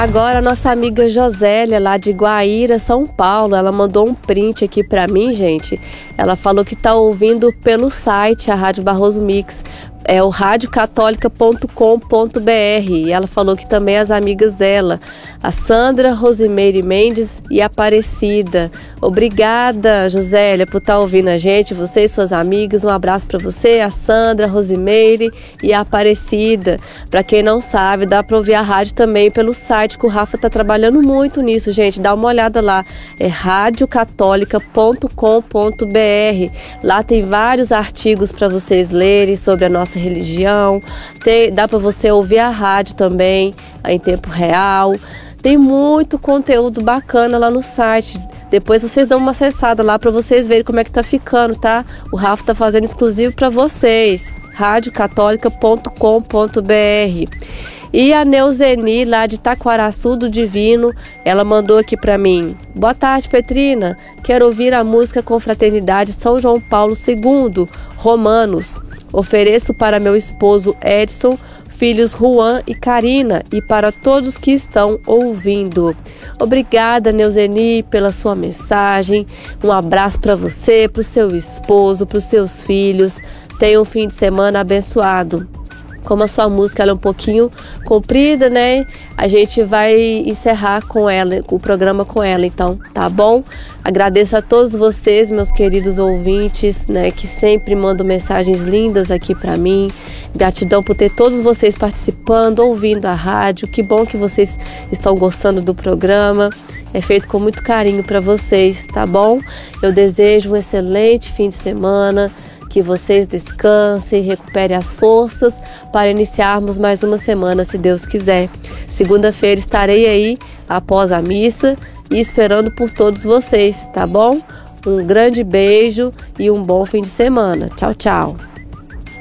Agora a nossa amiga Josélia, lá de Guaíra, São Paulo, ela mandou um print aqui pra mim, gente. Ela falou que tá ouvindo pelo site, a Rádio Barroso Mix. É o radiocatólica.com.br, e ela falou que também as amigas dela, a Sandra, Rosimeire Mendes e a Aparecida. Obrigada, Josélia, por estar ouvindo a gente, você e suas amigas. Um abraço para você, a Sandra, a Rosimeire e a Aparecida. Para quem não sabe, dá para ouvir a rádio também pelo site, que o Rafa tá trabalhando muito nisso, gente. Dá uma olhada lá, é radiocatólica.com.br. Lá tem vários artigos para vocês lerem sobre a nossa religião, dá para você ouvir a rádio também em tempo real, tem muito conteúdo bacana lá no site. Depois vocês dão uma acessada lá para vocês verem como é que tá ficando, tá? O Rafa tá fazendo exclusivo para vocês, radiocatólica.com.br. E a Neuzeni, lá de Taquaraçu do Divino, ela mandou aqui para mim: boa tarde, Petrina, quero ouvir a música Confraternidade São João Paulo II, Romanos. Ofereço para meu esposo Edson, filhos Juan e Karina, e para todos que estão ouvindo. Obrigada, Neuzeni, pela sua mensagem. Um abraço para você, para o seu esposo, para os seus filhos. Tenha um fim de semana abençoado. Como a sua música ela é um pouquinho comprida, né? A gente vai encerrar com ela, o programa com ela, então, tá bom? Agradeço a todos vocês, meus queridos ouvintes, né? Que sempre mandam mensagens lindas aqui para mim. Gratidão por ter todos vocês participando, ouvindo a rádio. Que bom que vocês estão gostando do programa. É feito com muito carinho para vocês, tá bom? Eu desejo um excelente fim de semana. Que vocês descansem, recuperem as forças para iniciarmos mais uma semana, se Deus quiser. Segunda-feira estarei aí após a missa e esperando por todos vocês, tá bom? Um grande beijo e um bom fim de semana. Tchau, tchau.